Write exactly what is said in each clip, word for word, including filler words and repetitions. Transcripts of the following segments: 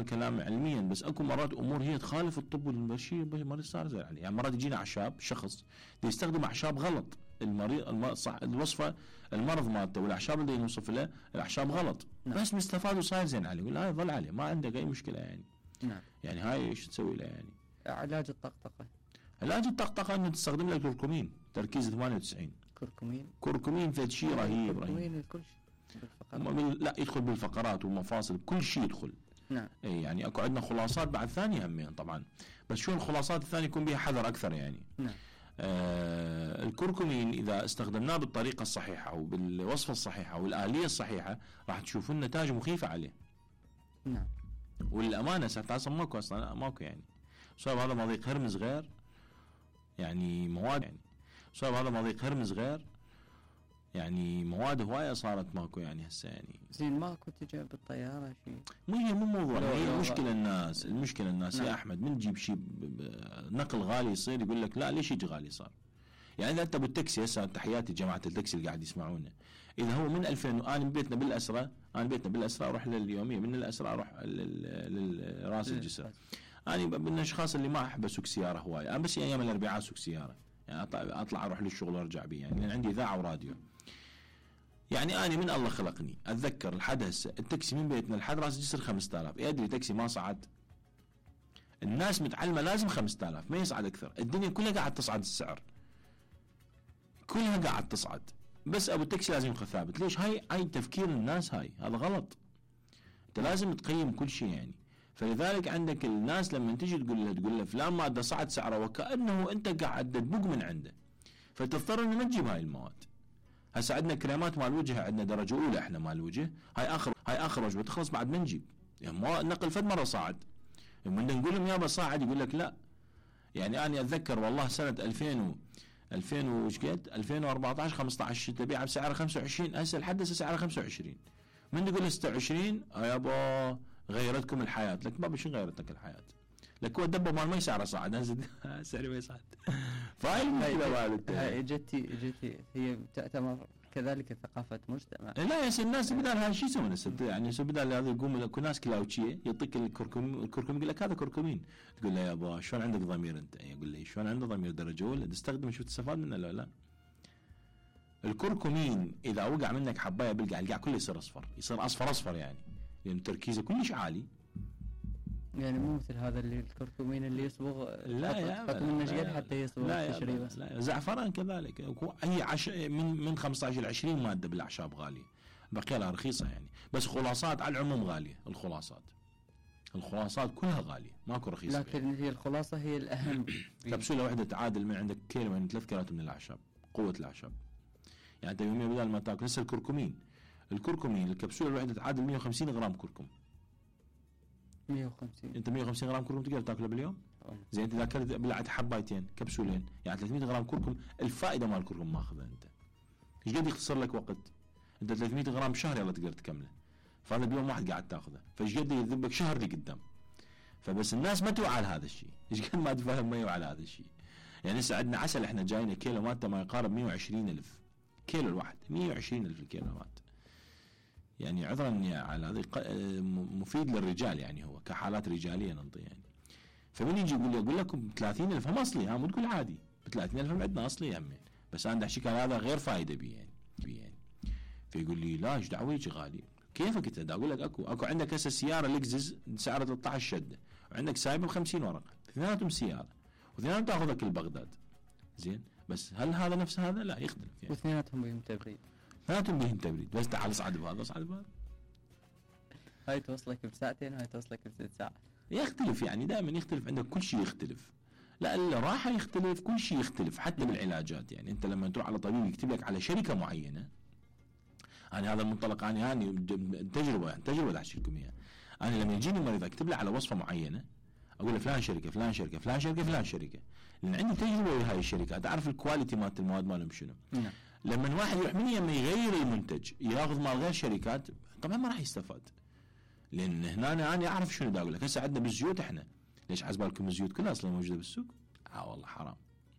كلام علميا، بس اكو مرات امور هي تخالف الطب والبشري ما صار زين عليه. يعني مرات يجينا اعشاب شخص يستخدم اعشاب غلط، المريض الم... صح الوصفه المرض مالته والاعشاب اللي نوصف له الاعشاب غلط، نعم. بس مستفاد وصاير زين عليه، يقول هاي ظل عليه ما عندك اي مشكله يعني. نعم. يعني هاي ايش تسوي له يعني؟ علاج الطقطقه، علاج الطقطقه انه تستخدم له كركمين تركيز ثمانية وتسعين. كركمين كركمين فد شيء رهيب رهيب. كركمين الكل شيء من لا يدخل بالفقرات والمفاصل كل شيء يدخل. نعم. اي يعني اكو عندنا خلاصات بعد ثانيه همين طبعا، بس شو الخلاصات الثانيه يكون بها حذر اكثر يعني. نعم. آه الكركمين اذا استخدمناه بالطريقه الصحيحه وبالوصفه الصحيحه والاليه الصحيحه راح تشوفون نتائج مخيفه عليه. نعم. والامانه ساعات ماكو اصلا ماكو يعني. بسبب هذا مضيق هرمز غير يعني مواد يعني بسبب هذا مضيق هرمز غير يعني مواد هوايه صارت ماكو يعني هسه يعني. زين ماكو تجي بالطياره شيء؟ مو هي مو موضوع، هي المشكله نعم. الناس المشكله الناس نعم. يا احمد من تجيب شيء نقل غالي يصير يقول لك لا ليش يجي غالي صار. يعني اذا انت بالتاكسي هسه تحياتي جماعه التاكسي اللي قاعد يسمعونا، اذا هو من ألفين انا بيتنا بالاسره انا بيتنا بالاسره اروح لليوميه، من الاسره اروح لراس الجسر. انا من الاشخاص اللي ما احب اسوق سياره هوايه، انا بس ايام الاربعاء اسوق سياره يعني اطلع, أطلع اروح للشغل وارجع بي يعني، لان عندي اذاعه وراديو. يعني أنا من الله خلقني أتذكر لحد هسه التاكسي من بيتنا لحد راس الجسر خمسة آلاف، أدري تاكسي ما صعد. الناس متعلمة لازم خمسة آلاف ما يصعد أكثر، الدنيا كلها قاعد تصعد السعر كلها قاعد تصعد، بس أبو التاكسي لازم يبقى ثابت. ليش؟ هاي هاي تفكير الناس، هاي هذا غلط. أنت لازم تقيم كل شيء يعني. فلذلك عندك الناس لما تجي تقول له تقول له فلان مادة صعد سعره وكأنه أنت قاعد تدبق من عنده، فتضطر إنه ما تجيب هاي المواد. هسه عندنا كريمات مال وجه، عندنا درجه اولى احنا مال وجه، هاي اخر هاي اخر وجبه تخلص بعد ما نجيب يعني ما نقل فد مره صاعد. لما نقول لهم يابا صاعد يقول لك لا. يعني انا اتذكر والله سنه ألفين و ألفين وش قد ألفين وأربعطعش خمسطعش تبيعها بسعر خمسة وعشرين، هسه لحد هسه سعرها خمسة وعشرين. من تقول له ستة وعشرين يابا غيرتكم الحياه، لك بابا شو غيرتك الحياه؟ لك هو الدبه مال ما يسعره صعد هسه سعره ما يصعد. فهاي المشكله مالته. هاي جتي جتي هي تعتبر كذلك ثقافه مجتمع. لا يا سيدي الناس بدال هاي شو يسوون هسه يعني هسه بدال هذا يقوم اكو ناس كلاوتشيه يعطيك الكركم الكركم يقول لك هذا كركمين، تقول له يابا شلون عندك ضمير انت؟ يقول لي شلون عنده ضمير درجه اولى تستخدم شو تستفاد منه لا لا. الكركمين اذا وقع منك حبايه بالقاع القاع كله يصير اصفر، يصير اصفر اصفر يعني لان يعني تركيزه كلش عالي. يعني مو مثل هذا اللي الكركمين اللي يصبغ لا يا حط من نشقد حتى يصبغ التشريب بس. لا زعفران كذلك هي عش من من خمسطعش إلى عشرين ماده بالاعشاب غاليه، بقيه لها رخيصه يعني، بس خلاصات على العموم غاليه. الخلاصات الخلاصات كلها غاليه ماكو رخيصه، لكن هي الخلاصه هي الاهم. كبسوله واحده تعادل من عندك كيلو من ثلاث كيلوات من الاعشاب، قوه الاعشاب. يعني انت يوميا بدل ما تاكل هسه الكركمين الكركمين الكبسوله الواحده تعادل مية وخمسين غرام كركم. مية وخمسين انت مية وخمسين غرام كركم تقدر تاكله باليوم؟ أوه. زين انت اذا اكلت بلعت حبايتين كبسولين يعني ثلاثمية غرام كركم، الفائده مال الكركم ماخذها انت. ايش قد يختصر لك وقت؟ انت ثلاثمية غرام شهر يلا تقدر تكمله، فهذا بيوم واحد قاعد تاخذه، فايش قد يذبك شهر لقدام. فبس الناس ما توعى على هذا الشيء، ايش قد ما تفهم ما يوعى على هذا الشيء. يعني هسه عندنا عسل احنا جاينا كيلو مالته ما يقارب مية وعشرين ألف كيلو الواحد، مية وعشرين ألف الكيلو مات. يعني عذرا على هذا مفيد للرجال يعني هو كحالات رجاليه ننطي يعني. فمن يجي يقول لي اقول لكم ثلاثين ألف هم اصلي، ها مو تقول عادي ب ثلاثين ألف هم عندنا اصلي همين، بس انا احكي هذا غير فايده بي يعني بي يعني. فيقول لي لا ايش دعوه يجي غالي كيفك انت؟ اقول لك اكو اكو عندك هسه سياره لكزس سعرها ثلاثة عشر شده، وعندك سايبه ب خمسين ورقه، اثنيناتهم سياره واثنيناتهم تاخذها كل بغداد. زين بس هل هذا نفس هذا؟ لا يختلف يعني. واثنيناتهم بهم تبريد. اثنيناتهم بهم تبريد، بس تعال اصعد بهذا اصعد بهذا. هاي توصلك بساعتين وهاي توصلك بست ساعات. يختلف يعني دائما يختلف، عندك كل شيء يختلف. لا الراحه يختلف، كل شيء يختلف حتى بالعلاجات. يعني انت لما تروح على طبيب يكتب لك على شركه معينه، انا هذا المنطلق انا يعني تجربه يعني تجربه احكي لكم اياها. انا لما يجيني مريض اكتب له على وصفه معينه اقول له فلان شركه فلان شركه فلان شركه فلان شركه، لان عندي تجربه ويا هاي الشركات اعرف الكواليتي مالت المواد مالهم شنو. نعم. لما واحد يروح من يمه يغير المنتج ياخذ مال غير شركات طبعا ما راح يستفاد، لان هنا انا, أنا اعرف شنو دا اقول لك. هسه عندنا بالزيوت احنا ليش حسبالكم الزيوت كلها اصلا موجوده بالسوق؟ اه والله حرام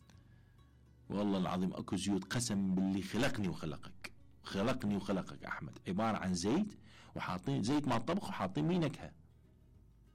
والله العظيم. اكو زيوت قسم باللي خلقني وخلقك خلقني وخلقك احمد عباره عن زيت وحاطين زيت مال طبخ وحاطين بيه نكهه.